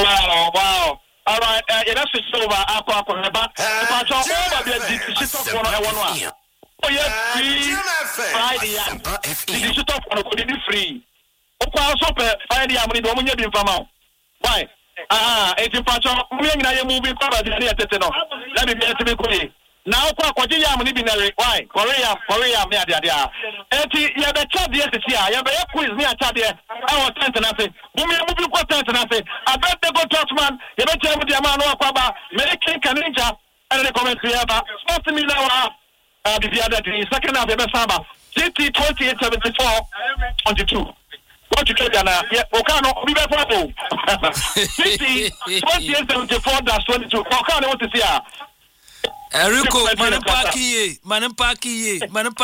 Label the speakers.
Speaker 1: Wow. All right, that's just over. Aqua, but if I be a shit one. Oh, yeah, free Friday. Did you stop on a free? Friday, I'm going to be from why? It's in fact, I am moving forward. Let me be quick. Now, I'm living why? Korea, media. And you have a chat yesterday. You have a quiz me a chat here. I was tent and I say, moving for tent and I say, I bet they go touchman. You bet you the amount of Papa, making Kaninja, and the comments we have. Spot me now. The other day, second half of the summer, CT 2874 22. What you get now? Yeah, Okano, we were purple. CT 2874-22. Okano, what is here?
Speaker 2: Eriko, Manapaki,